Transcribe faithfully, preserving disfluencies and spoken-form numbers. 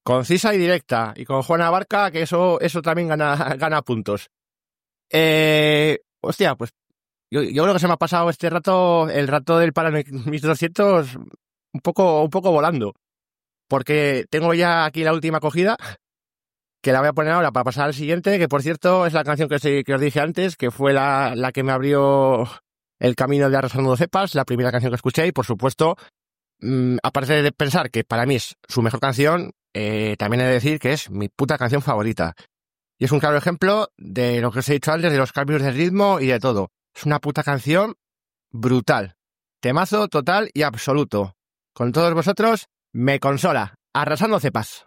concisa y directa. Y con Juana Barca, que eso, eso también gana, gana puntos. Eh, hostia, pues yo, yo creo que se me ha pasado este rato, el rato del Para mis doscientos, un poco, un poco volando. Porque tengo ya aquí la última cogida, que la voy a poner ahora para pasar al siguiente, que por cierto es la canción que, se, que os dije antes, que fue la, la que me abrió el camino de Arrasando Cepas, la primera canción que escuché, y por supuesto, mmm, aparte de pensar que para mí es su mejor canción, eh, también he de decir que es mi puta canción favorita. Y es un claro ejemplo de lo que os he dicho antes, de los cambios de ritmo y de todo. Es una puta canción brutal. Temazo total y absoluto. Con todos vosotros, Me Consola. Arrasando Cepas.